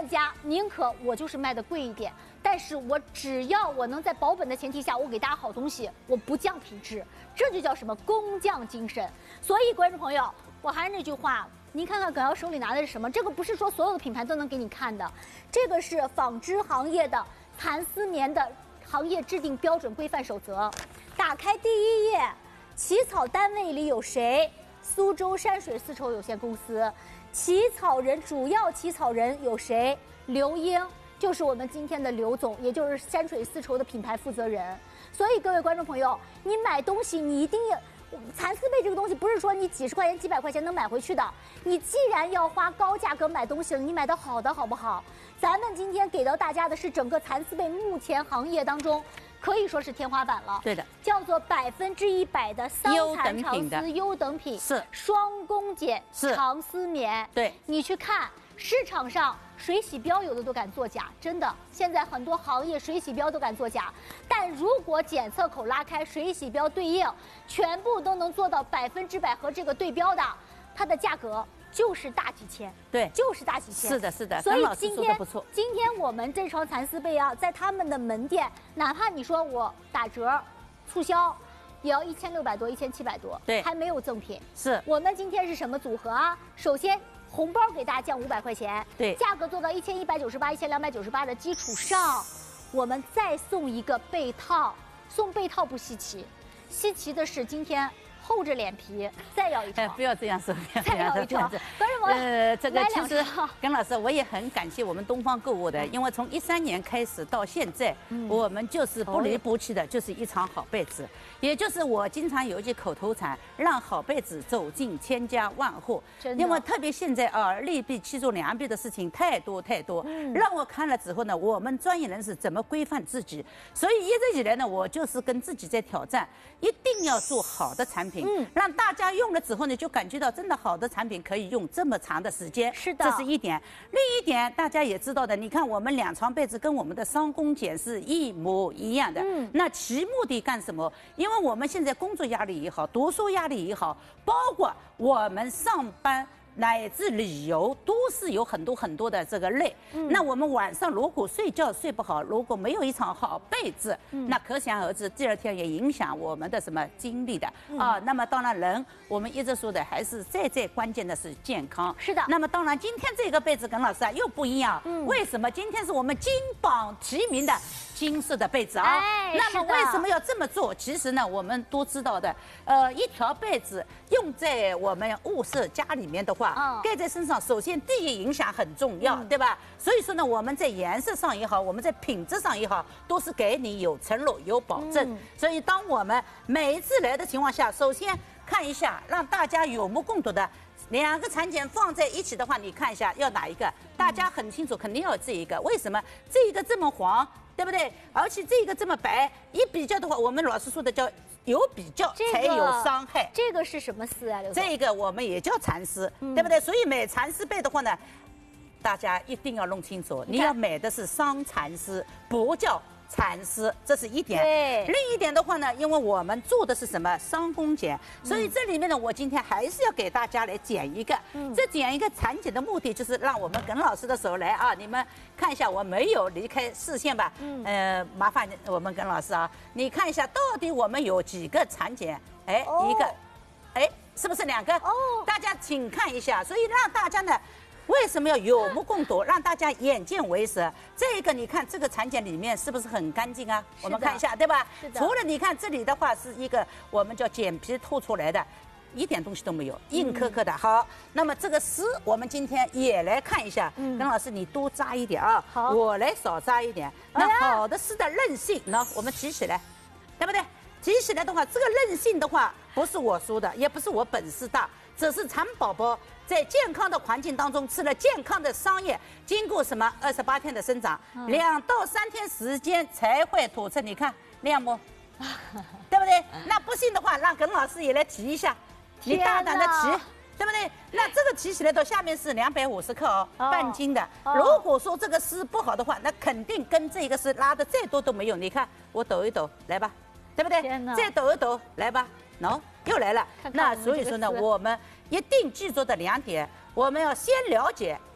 家宁可我就是卖的贵一点，但是我只要我能在保本的前提下，我给大家好东西，我不降品质，这就叫什么工匠精神。所以观众朋友，我还是那句话。您看看耿瑶手里拿的是什么？这个不是说所有的品牌都能给你看的，这个是纺织行业的蚕丝棉的行业制定标准规范守则。打开第1页，起草单位里有谁？苏州山水丝绸有限公司。起草人主要起草人有谁？刘英，就是我们今天的刘总，也就是山水丝绸的品牌负责人。所以各位观众朋友，你买东西你一定要。蚕丝被这个东西不是说你几十块钱、几百块钱能买回去的。你既然要花高价格买东西了，你买的好的好不好？咱们今天给到大家的是整个蚕丝被目前行业当中可以说是天花板了。 对的， 叫做100%的桑蚕长丝优等品， 是双工剪长丝棉。 对， 你去看市场上水洗标有的都敢作假，真的，现在很多行业水洗标都敢作假。但如果检测口拉开，水洗标对应，全部都能做到100%和这个对标的，它的价格就是大几千， 对， 就是大几千。 是的，是的。 所以今天我们这床蚕丝被啊，在他们的门店，哪怕你说我打折、促销，也要1600多、1700多， 对， 还没有赠品。 是我们今天是什么组合啊？首先。红包给大家降500块钱， 对， 价格做到1198、1298的基础上，我们再送一个被套。送被套不稀奇，稀奇的是今天厚着脸皮再要一套。 不要这样说， 再要一套。 这个其实耿老师，我也很感谢我们东方购物的，因为从13年开始到现在，我们就是不离不弃的，就是一床好被子。也就是我经常有一句口头禅，让好被子走进千家万户。因为特别现在啊，利弊七助良弊的事情太多太多，让我看了之后呢，我们专业人士怎么规范自己？所以一直以来呢，我就是跟自己在挑战，一定要做好的产品，让大家用了之后呢，就感觉到真的好的产品可以用这么长的时间。 是的， 这是一点。另一点，大家也知道的，你看我们2床被子跟我们的商工剪是一模一样的。那其目的干什么？因为我们现在工作压力也好，读书压力也好，包括我们上班乃至旅游，都是有很多的这个累。那我们晚上如果睡觉睡不好，如果没有一床好被子，那可想而知，第二天也影响我们的什么精力的啊。那么当然人，我们一直说的还是最关键的是健康。 是的。 那么当然今天这个被子耿老师啊又不一样，为什么？今天是我们金榜题名的金色的被子啊。那么为什么要这么做？其实呢，我们都知道的，一条被子用在我们卧室家里面的话，盖在身上，首先第一影响很重要，对吧？所以说呢，我们在颜色上也好，我们在品质上也好，都是给你有承诺、有保证。所以当我们每一次来的情况下，首先看一下，让大家有目共睹的。2个产检放在一起的话，你看一下要哪一个？大家很清楚，肯定要这一个。为什么这一个这么黄，对不对？而且这个这么白，一比较的话，我们老师说的叫有比较才有伤害。 这个是什么丝啊？ 这个我们也叫蚕丝，对不对？所以买蚕丝被的话呢，大家一定要弄清楚，你要买的是商蚕丝，不叫蚕丝，这是一点。 对。 另一点的话呢，因为我们做的是什么商工剪，所以这里面呢，我今天还是要给大家来剪一个。这剪一个产检的目的就是让我们耿老师的手来啊，你们看一下，我没有离开视线吧？麻烦我们耿老师啊，你看一下到底我们有几个产检？哎，一个，哎，是不是2个？大家请看一下。所以让大家呢。为什么要有目共睹，让大家眼见为实？这个你看，这个产检里面是不是很干净啊？我们看一下，对吧？除了你看这里的话，是一个我们叫剪皮透出来的，一点东西都没有，硬壳壳的。好，那么这个丝我们今天也来看一下。耿老师，你多扎一点啊，好，我来少扎一点。那好的丝的韧性呢，我们提起来，对不对？提起来的话，这个韧性的话，不是我说的，也不是我本事大，只是蚕宝宝在健康的环境当中吃了健康的桑叶，经过什么28天的生长，2到3天时间才会吐出。你看亮不？对不对？那不信的话，让耿老师也来提一下，你大胆的提，对不对？那这个提起来到下面是250克哦，半斤的。如果说这个丝不好的话，那肯定跟这个丝拉的再多都没用。你看我抖一抖，来吧，对不对？再抖一抖，来吧，又来了。那所以说呢，我们一定记住的2点，我们要先了解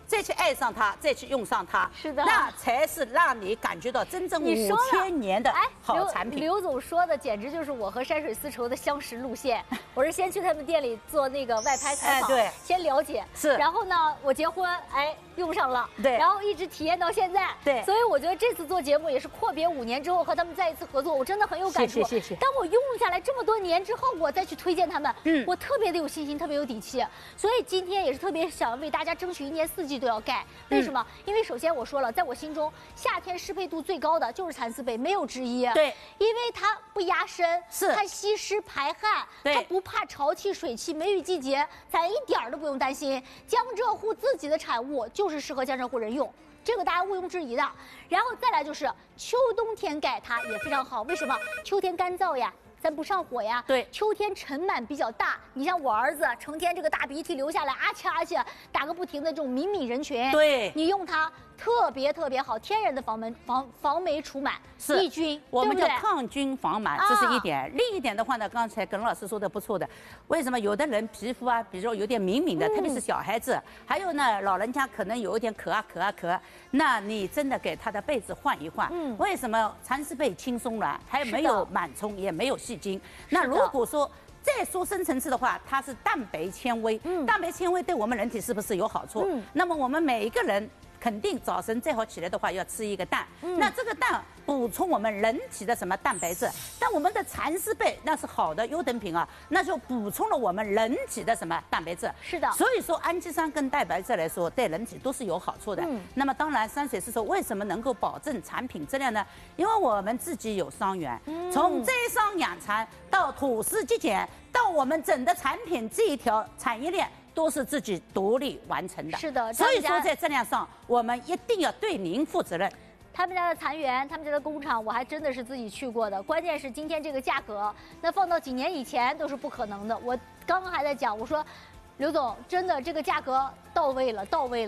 再去爱上它，再去用上它， 是的， 那才是让你感觉到真正5000年的好产品。 刘总说的简直就是我和山水丝绸的相识路线。我是先去他们店里做那个外拍采访， 对， 先了解， 是， 然后呢，我结婚，用上了， 对， 然后一直体验到现在， 对， 所以我觉得这次做节目也是阔别5年之后和他们再一次合作，我真的很有感触。 谢谢。 当我用下来这么多年之后，我再去推荐他们，我特别的有信心，特别有底气。所以今天也是特别想为大家争取1年4季都要盖。为什么？因为首先我说了，在我心中，夏天适配度最高的就是蚕丝被，没有之一。 对， 因为它不压身， 是它吸湿排汗，它不怕潮气水气。梅雨季节，咱一点都不用担心。江浙沪自己的产物就是适合江浙沪人用。这个大家毋庸置疑的，然后再来就是秋冬天盖它也非常好，为什么？秋天干燥呀，咱不上火呀。 对， 秋天尘螨比较大，你像我儿子成天这个大鼻涕流下来，啊切啊切，打个不停的这种敏敏人群， 对， 你用它特别好，天然的防霉除螨，抑菌， 我们叫抗菌防螨，这是一点。另一点的话呢，刚才耿老师说的不错的，为什么有的人皮肤啊，比如说有点敏敏的，特别是小孩子，还有呢老人家可能有一点咳啊，那你真的给他的被子换一换。为什么蚕丝被轻松软，还没有螨虫，也没有细菌？那如果说再说深层次的话，它是蛋白纤维，蛋白纤维对我们人体是不是有好处？那么我们每一个人肯定早晨最好起来的话要吃一个蛋，那这个蛋补充我们人体的什么蛋白质？但我们的蚕丝被那是好的优等品啊，那就补充了我们人体的什么蛋白质？ 是的。所以说氨基酸跟蛋白质来说，对人体都是有好处的。那么当然，山水丝绸为什么能够保证产品质量呢？因为我们自己有桑园，从摘桑养蚕到吐丝极简，到我们整个产品这一条产业链。都是自己独立完成的， 是的， 所以说在质量上，我们一定要对您负责任。 他们家的蚕园，他们家的工厂，我还真的是自己去过的。关键是今天这个价格，那放到几年以前都是不可能的。我刚刚还在讲，我说，刘总，真的这个价格到位了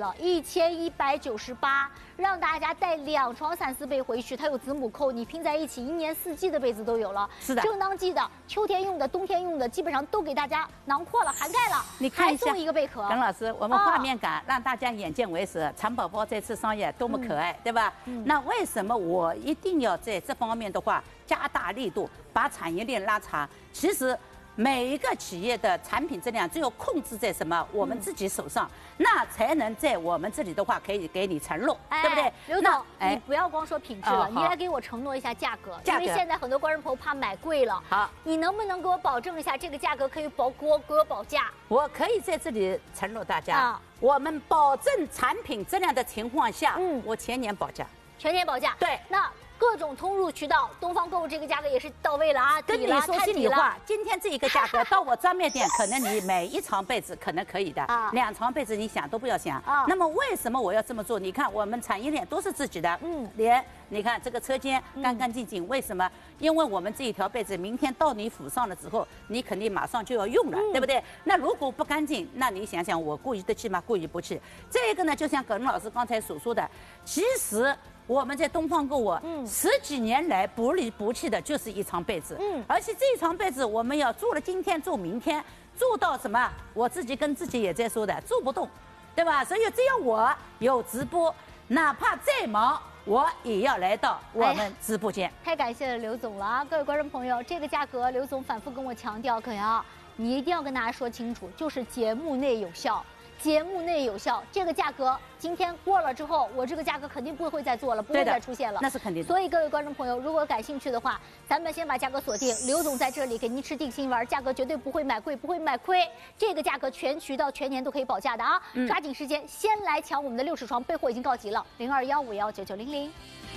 ，1198，让大家带2床蚕丝被回去，它有子母扣，你拼在一起，1年4季的被子都有了。 是的， 正当季的、秋天用的、冬天用的，基本上都给大家囊括了、涵盖了。 你看一下， 还送一个贝壳。 耿老师，我们画面感让大家眼见为实，蚕宝宝这次商业多么可爱，对吧？那为什么我一定要在这方面的话加大力度，把产业链拉长？其实。每一个企业的产品质量只有控制在什么我们自己手上，那才能在我们这里的话可以给你承诺，对不对？ 刘总，你不要光说品质了，你来给我承诺一下价格，因为现在很多观众朋友怕买贵了。 好， 你能不能给我保证一下这个价格可以给我保价？ 我可以在这里承诺大家，我们保证产品质量的情况下，我全年保价。 全年保价。 对， 那。各种通路渠道，东方购物这个价格也是到位了啊！ 跟你说心里话，今天这一个价格到我专卖店，可能你每1床被子可能可以的，2床被子你想都不要想。那么为什么我要这么做？你看我们产业链都是自己的，连你看这个车间干干净净，为什么？因为我们这一条被子明天到你府上了之后，你肯定马上就要用了，对不对？那如果不干净，那你想想，我过意得去吗？过意不去。这个呢，就像耿老师刚才所说的，其实。我们在东方购物10几年来不离不弃的就是一床被子，而且这一床被子我们要做了今天做明天，做到什么？我自己跟自己也在说的，做不动，对吧？所以只要我有直播，哪怕再忙，我也要来到我们直播间。 太感谢了刘总了啊！各位观众朋友，这个价格刘总反复跟我强调，可要你一定要跟大家说清楚，就是节目内有效。节目内有效，这个价格今天过了之后，我这个价格肯定不会再做了，不会再出现了， 那是肯定的。 所以各位观众朋友，如果感兴趣的话，咱们先把价格锁定，刘总在这里给您吃定心丸，价格绝对不会买贵，不会买亏，这个价格全渠道全年都可以保价的啊！抓紧时间，先来抢我们的60床，备货已经告急了，0215199900。